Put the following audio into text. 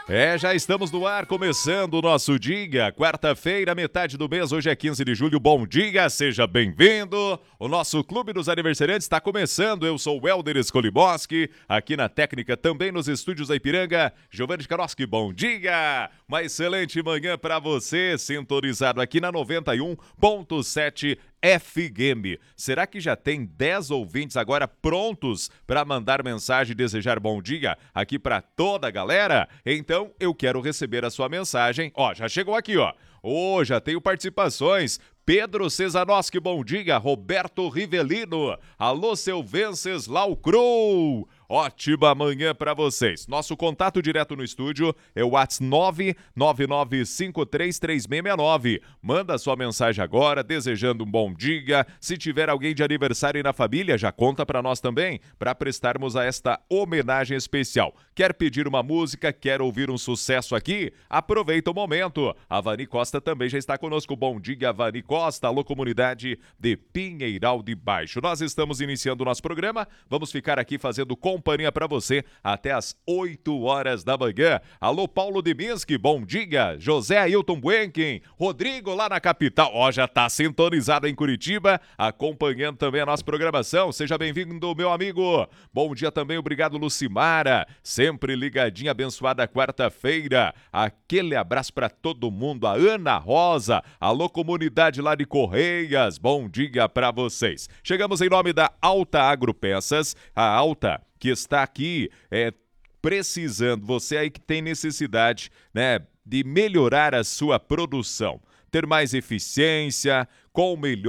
Já estamos no ar, começando o nosso dia, quarta-feira, metade do mês, hoje é 15 de julho, bom dia, seja bem-vindo. O nosso Clube dos Aniversariantes está começando, eu sou o Helder Skolimoski, aqui na técnica, também nos estúdios da Ipiranga, Giovanni Karoski, bom dia. Uma excelente manhã para você, sintonizado aqui na 91.7 FM. Será que já tem 10 ouvintes agora prontos para mandar mensagem e desejar bom dia aqui para toda a galera? Então eu quero receber a sua mensagem. Já chegou aqui, já tenho participações. Pedro Cesanoski, bom dia. Roberto Rivelino. Alô, seu Venceslau Cru. Ótima manhã para vocês. Nosso contato direto no estúdio é o WhatsApp 999533669. Manda sua mensagem agora, desejando um bom dia. Se tiver alguém de aniversário aí na família, já conta para nós também, para prestarmos a esta homenagem especial. Quer pedir uma música, quer ouvir um sucesso aqui? Aproveita o momento. A Vani Costa também já está conosco. Bom dia, Vani Costa. Alô, comunidade de Pinheiral de Baixo. Nós estamos iniciando o nosso programa. Vamos ficar aqui fazendo companhia para você até às 8 horas da manhã. Alô, Paulo Deminski, bom dia. José Ailton Buenken, Rodrigo lá na capital. Já tá sintonizado em Curitiba, acompanhando também a nossa programação. Seja bem-vindo, meu amigo. Bom dia também, obrigado, Lucimara. Sempre ligadinha, abençoada quarta-feira. Aquele abraço para todo mundo. A Ana Rosa, alô, comunidade lá de Correias. Bom dia para vocês. Chegamos em nome da Alta Agropeças, a Alta que está aqui precisando, você aí que tem necessidade, né, de melhorar a sua produção, ter mais eficiência, com melhor